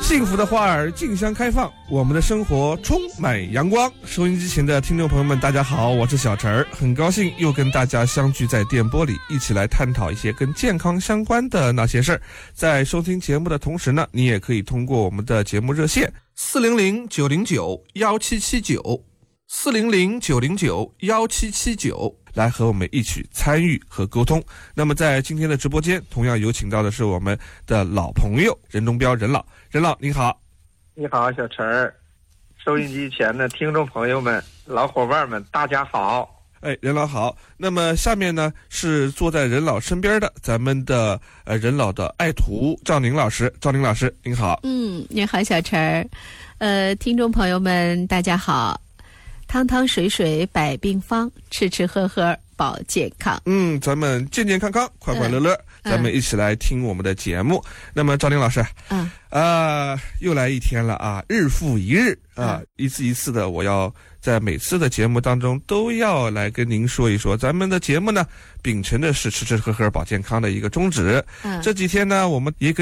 幸福的花儿竞相开放，我们的生活充满阳光。收音机前的听众朋友们，大家好，我是小陈儿，很高兴又跟大家相聚在电波里，一起来探讨一些跟健康相关的那些事儿。在收听节目的同时呢，你也可以通过我们的节目热线400-909-1779，400-909-1779来和我们一起参与和沟通。那么在今天的直播间，同样有请到的是我们的老朋友任东彪任老。任老您好。 你好，小陈儿，收音机前的听众朋友们、老伙伴们，大家好。 任老好。那么下面呢是坐在任老身边的咱们的任老的爱徒赵宁老师。赵宁老师您好。 你好小陈儿。听众朋友们大家好。汤汤水水百病方，吃吃喝喝保健康。 咱们健健康康，快快乐乐，咱们一起来听我们的节目。那么赵宁老师，又来一天了啊，日复一日啊，一次一次的，我要在每次的节目当中都要来跟您说一说，咱们的节目呢，秉承的是吃吃喝喝保健康的一个宗旨。这几天呢，我们也跟